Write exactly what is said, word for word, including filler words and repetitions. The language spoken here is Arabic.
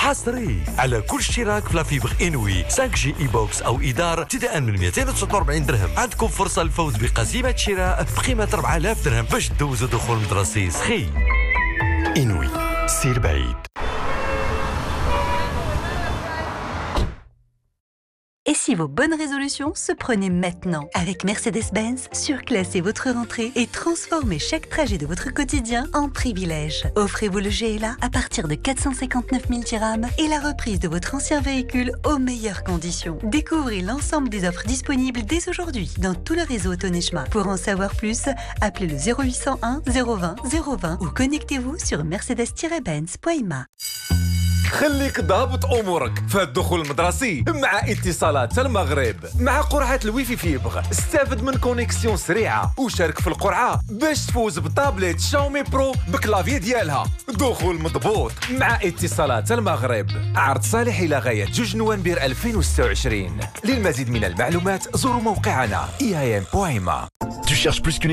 حصري على كل اشتراك في لافيبر انوي خمسة جي اي بوكس او ايدار ابتداء من مئتين وتسعة وأربعين درهم. عندكم فرصه للفوز بقسيمه شراء بقيمه أربعة آلاف درهم باش تدوزوا دخول مدرسي سخي. انوي سير بعيد. Et si vos bonnes résolutions se prenaient maintenant? Avec Mercedes-Benz, surclassez votre rentrée et transformez chaque trajet de votre quotidien en privilège. Offrez-vous le G L A à partir de quatre cent cinquante-neuf mille dirhams et la reprise de votre ancien véhicule aux meilleures conditions. Découvrez l'ensemble des offres disponibles dès aujourd'hui dans tout le réseau Autonechma. Pour en savoir plus, appelez le zéro huit zéro un zéro vingt zéro vingt ou connectez-vous sur mercedes tiret benz point i m a. خليك ضابط امورك في الدخول المدرسي مع اتصالات المغرب. مع قرعه الويفي فيبغ استافد من كونيكسيون سريعه وشارك في القرعه باش تفوز بطابلت شاومي برو بكلافي ديالها. دخول مضبوط مع اتصالات المغرب. عرض صالح الى غايه جوج نوفمبر ألفين وستة وعشرين. للمزيد من المعلومات زوروا موقعنا إي آي إم بوان إم. Tu cherches plus qu'une